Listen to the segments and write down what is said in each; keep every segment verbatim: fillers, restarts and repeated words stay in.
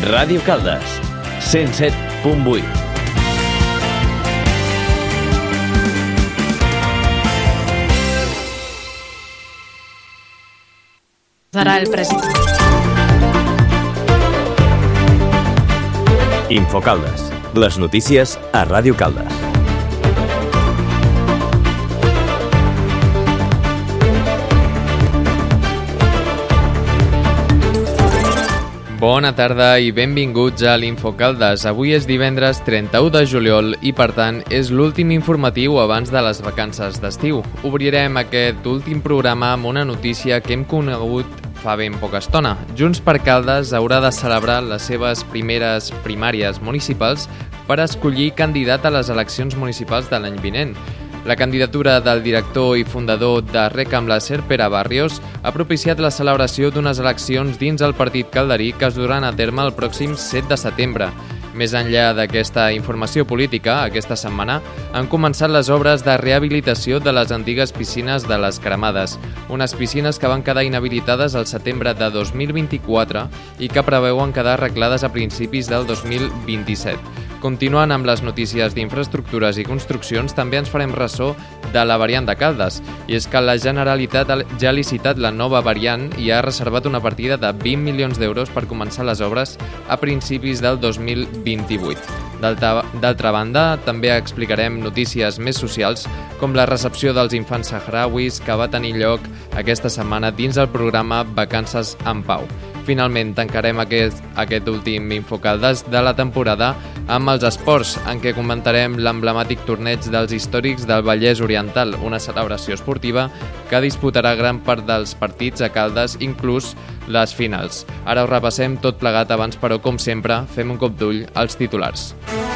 Ràdio Caldes, cent set punt vuit. Serà el president. Infocaldes, les notícies a Ràdio Caldes. Bona tarda i benvinguts a l'Infocaldes. Avui és divendres trenta-u de juliol i, per tant, és l'últim informatiu abans de les vacances d'estiu. Obrirem aquest últim programa amb una notícia que hem conegut fa ben poca estona. Junts per Caldes haurà de celebrar les seves primeres primàries municipals per escollir candidat a les eleccions municipals de l'any vinent. La candidatura del director i fundador de Rec amb Láser, Pere Barrios, ha propiciat la celebració d'unes eleccions dins el partit calderí que es duran a terme el pròxim set de setembre. Més enllà d'aquesta informació política, aquesta setmana han començat les obres de rehabilitació de les antigues piscines de les Cremades, unes piscines que van quedar inhabilitades al setembre de dos mil vint-i-quatre i que preveuen quedar arreglades a principis del dos mil vint-i-set. Continuant amb les notícies d'infraestructures i construccions, també ens farem ressò de la variant de Caldes. I és que la Generalitat ja ha licitat la nova variant i ha reservat una partida de vint milions d'euros per començar les obres a principis del dos mil vint-i-vuit. D'altra banda, també explicarem notícies més socials, com la recepció dels infants sahrauis que va tenir lloc aquesta setmana dins el programa Vacances en Pau. Finalment, tancarem aquest, aquest últim Infocaldes de la temporada amb els esports, en què comentarem l'emblemàtic torneig dels històrics del Vallès Oriental, una celebració esportiva que disputarà gran part dels partits a Caldes, inclús les finals. Ara ho repassem tot plegat abans, però, com sempre, fem un cop d'ull als titulars.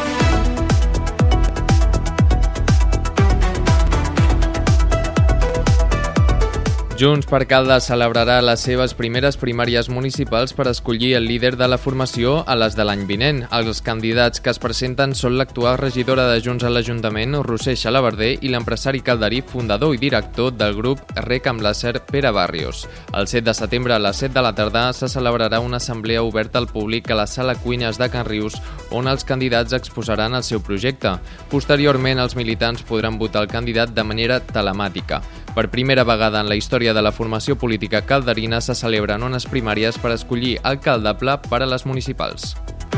Junts per Caldes celebrarà les seves primeres primàries municipals per escollir el líder de la formació a les de l'any vinent. Els candidats que es presenten són l'actual regidora de Junts a l'Ajuntament, Roser Xalabarder, i l'empresari calderí, fundador i director del grup Rec amb Láser, Pere Barrios. El set de setembre a les set de la tarda se celebrarà una assemblea oberta al públic a la sala Cuines de Can Rius, on els candidats exposaran el seu projecte. Posteriorment, els militants podran votar el candidat de manera telemàtica. Per primera vegada en la història de la formació política calderina se celebren unes primàries per escollir alcaldable per a les municipals.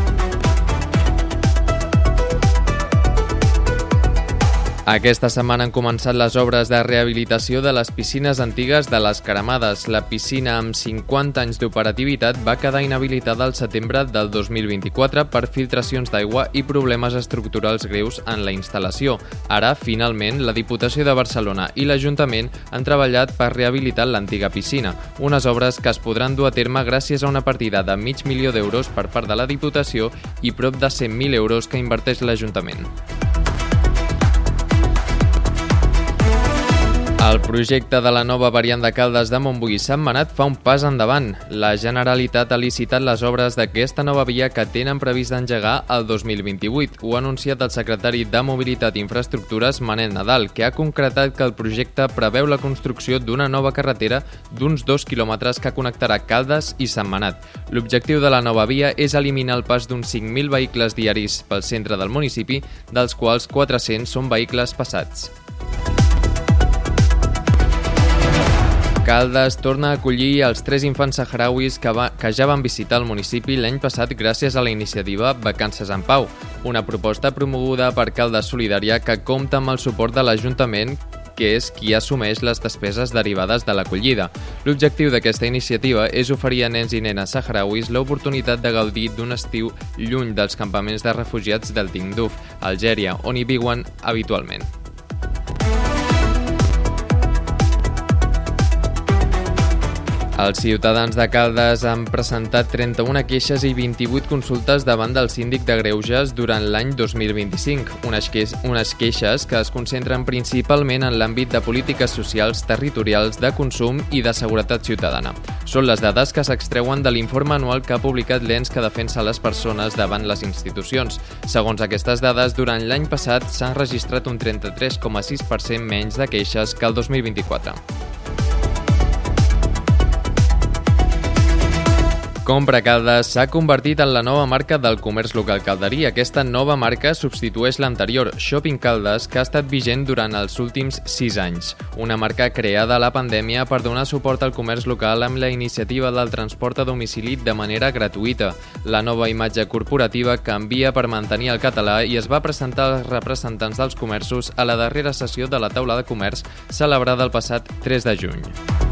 Aquesta setmana han començat les obres de rehabilitació de les piscines antigues de les Cremades. La piscina, amb cinquanta anys d'operativitat, va quedar inhabilitada al setembre del dos mil vint-i-quatre per filtracions d'aigua i problemes estructurals greus en la instal·lació. Ara, finalment, la Diputació de Barcelona i l'Ajuntament han treballat per rehabilitar l'antiga piscina, unes obres que es podran dur a terme gràcies a una partida de mig milió d'euros per part de la Diputació i prop de cent mil euros que inverteix l'Ajuntament. El projecte de la nova variant de Caldes de Montbui-Sentmenat fa un pas endavant. La Generalitat ha licitat les obres d'aquesta nova via que tenen previst d'engegar el dos mil vint-i-vuit. Ho ha anunciat el secretari de Mobilitat i Infraestructures, Manel Nadal, que ha concretat que el projecte preveu la construcció d'una nova carretera d'uns dos quilòmetres que connectarà Caldes i Sentmenat. L'objectiu de la nova via és eliminar el pas d'uns cinc mil vehicles diaris pel centre del municipi, dels quals quatre-cents són vehicles passats. Caldes torna a acollir els tres infants sahrauis que, va, que ja van visitar el municipi l'any passat gràcies a la iniciativa Vacances en Pau, una proposta promoguda per Caldes Solidària que compta amb el suport de l'Ajuntament, que és qui assumeix les despeses derivades de l'acollida. L'objectiu d'aquesta iniciativa és oferir a nens i nenes sahrauis l'oportunitat de gaudir d'un estiu lluny dels campaments de refugiats del Tindouf, Algèria, on hi viuen habitualment. Els ciutadans de Caldes han presentat trenta-una queixes i vint-i-vuit consultes davant del síndic de Greuges durant l'any dos mil vint-i-cinc, unes, que unes queixes que es concentren principalment en l'àmbit de polítiques socials, territorials, de consum i de seguretat ciutadana. Són les dades que s'extreuen de l'informe anual que ha publicat l'ens que defensa les persones davant les institucions. Segons aquestes dades, durant l'any passat s'han registrat un trenta-tres coma sis per cent menys de queixes que el dos mil vint-i-quatre. Compra Caldes s'ha convertit en la nova marca del comerç local calderí. Aquesta nova marca substitueix l'anterior, Shopping Caldes, que ha estat vigent durant els últims sis anys. Una marca creada a la pandèmia per donar suport al comerç local amb la iniciativa del transport a domicili de manera gratuïta. La nova imatge corporativa canvia per mantenir el català i es va presentar als representants dels comerços a la darrera sessió de la taula de comerç celebrada el passat tres de juny.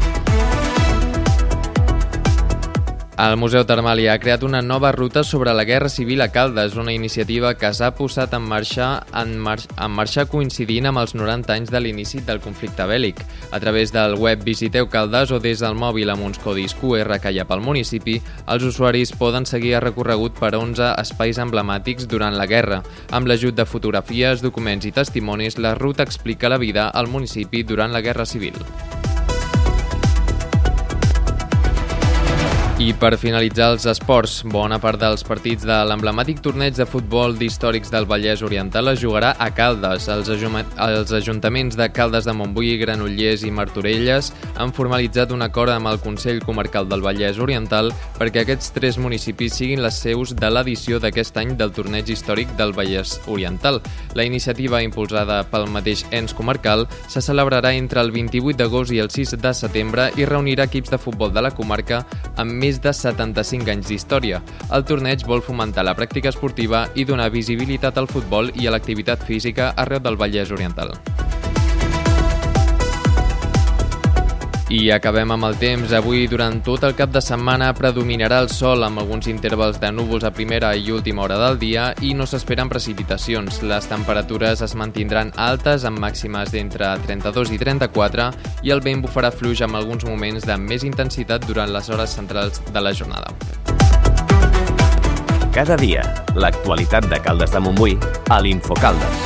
El Museu Termàlia ha creat una nova ruta sobre la Guerra Civil a Caldes, una iniciativa que s'ha posat en marxa, en, mar en marxa coincidint amb els noranta anys de l'inici del conflicte bèl·lic. A través del web Visiteu Caldes o des del mòbil amb uns codis Q R que hi ha pel municipi, els usuaris poden seguir el recorregut per onze espais emblemàtics durant la guerra. Amb l'ajut de fotografies, documents i testimonis, la ruta explica la vida al municipi durant la Guerra Civil. I per finalitzar els esports, bona part dels partits de l'emblemàtic torneig de futbol d'històrics del Vallès Oriental es jugarà a Caldes. Els, els ajuntaments de Caldes de Montbui, Granollers i Martorelles han formalitzat un acord amb el Consell Comarcal del Vallès Oriental perquè aquests tres municipis siguin les seus de l'edició d'aquest any del torneig històric del Vallès Oriental. La iniciativa, impulsada pel mateix ens comarcal, se celebrarà entre el vint-i-vuit d'agost i el sis de setembre i reunirà equips de futbol de la comarca amb més de setanta-cinc anys d'història. El torneig vol fomentar la pràctica esportiva i donar visibilitat al futbol i a l'activitat física arreu del Vallès Oriental. I acabem amb el temps. Avui, durant tot el cap de setmana, predominarà el sol amb alguns intervals de núvols a primera i última hora del dia i no s'esperen precipitacions. Les temperatures es mantindran altes amb màximes d'entre trenta-dos i trenta-quatre i el vent bufarà fluix amb alguns moments de més intensitat durant les hores centrals de la jornada. Cada dia, l'actualitat de Caldes de Montbui a l'Infocaldes.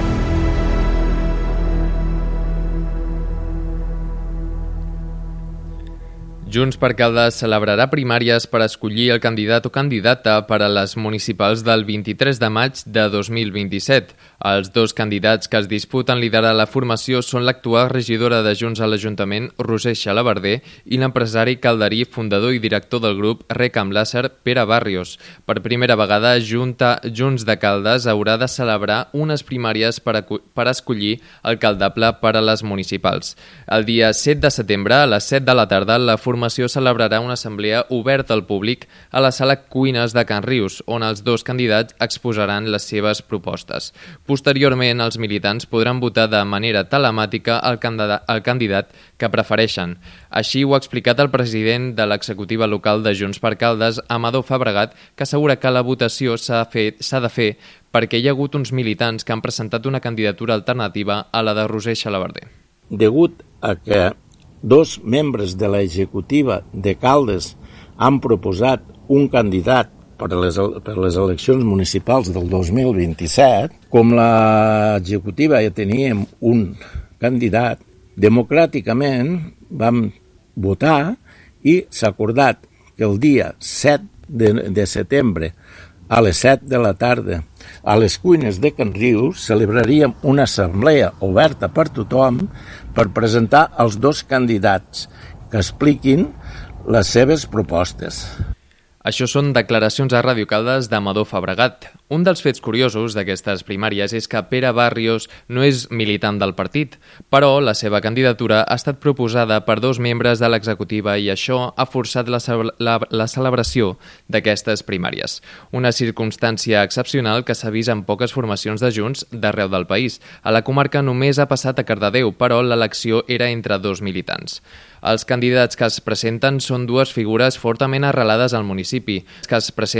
Junts per Caldes celebrarà primàries per escollir el candidat o candidata per a les municipals del vint-i-tres de maig de dos mil vint-i-set. Els dos candidats que es disputen liderar la formació són l'actual regidora de Junts a l'Ajuntament, Roser Xalabarder, i l'empresari calderí, fundador i director del grup Recam Làser, Pere Barrios. Per primera vegada, Junta, Junts de Caldes haurà de celebrar unes primàries per, a, per escollir alcaldable per a les municipals. El dia set de setembre, a les set de la tarda, la formació celebrarà una assemblea oberta al públic a la sala Cuines de Can Rius, on els dos candidats exposaran les seves propostes. Posteriorment, els militants podran votar de manera telemàtica el candidat, el candidat que prefereixen. Així ho ha explicat el president de l'executiva local de Junts per Caldes, Amador Fabregat, que assegura que la votació s'ha fet, s'ha de fer perquè hi ha hagut uns militants que han presentat una candidatura alternativa a la de Roser Xalabarder. Degut a que dos membres de l'executiva de Caldes han proposat un candidat per a les, per a les eleccions municipals del dos mil vint-i-set, com l'executiva ja teníem un candidat, democràticament vam votar i s'ha acordat que el dia set de setembre a les set de la tarda a les Cuines de Can Rius celebraríem una assemblea oberta per tothom per presentar els dos candidats que expliquin les seves propostes. Això són declaracions a Ràdio Caldes d'Amador Fabregat. Un dels fets curiosos d'aquestes primàries és que Pere Barrios no és militant del partit, però la seva candidatura ha estat proposada per dos membres de l'executiva i això ha forçat la, la, la celebració d'aquestes primàries. Una circumstància excepcional que s'ha vist en poques formacions de Junts d'arreu del país. A la comarca només ha passat a Cardedeu, però l'elecció era entre dos militants. Els candidats que es presenten són dues figures fortament arrelades al municipi, que es presenten